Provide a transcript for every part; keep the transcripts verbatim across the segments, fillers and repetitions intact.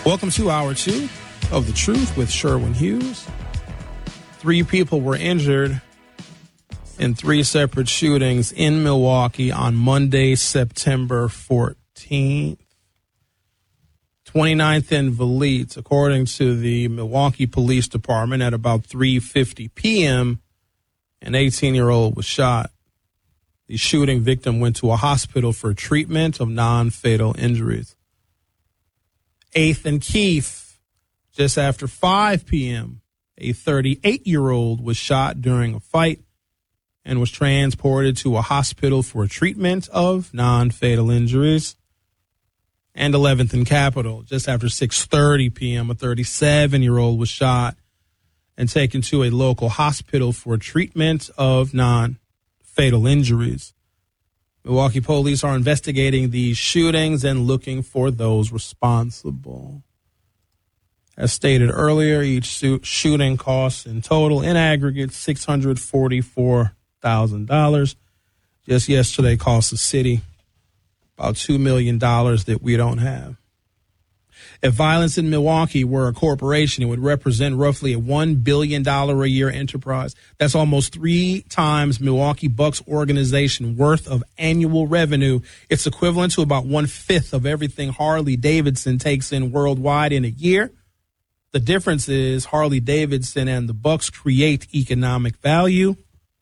Welcome to hour two of The Truth with Sherwin Hughes. Three people were injured in three separate shootings in Milwaukee on Monday, September fourteenth. twenty-ninth and Valete, according to the Milwaukee Police Department, at about three fifty p.m., an eighteen-year-old was shot. The shooting victim went to a hospital for treatment of non-fatal injuries. eighth and Keith, just after five p.m., a thirty-eight-year-old was shot during a fight and was transported to a hospital for treatment of non-fatal injuries. And eleventh and Capitol, just after six thirty p.m., a thirty-seven-year-old was shot and taken to a local hospital for treatment of non-fatal injuries. Milwaukee police are investigating these shootings and looking for those responsible. As stated earlier, each shooting costs in total, in aggregate, six hundred forty-four thousand dollars. Just yesterday cost the city about two million dollars that we don't have. If Violence in Milwaukee were a corporation, it would represent roughly a one billion dollars a year enterprise. That's almost three times Milwaukee Bucks organization worth of annual revenue. It's equivalent to about one-fifth of everything Harley-Davidson takes in worldwide in a year. The difference is Harley-Davidson and the Bucks create economic value.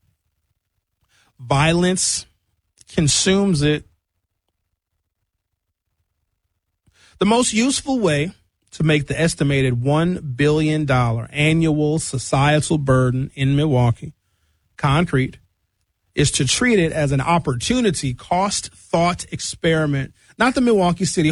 Violence consumes it. The most useful way to make the estimated one billion dollars annual societal burden in Milwaukee concrete is to treat it as an opportunity cost thought experiment. Not the Milwaukee City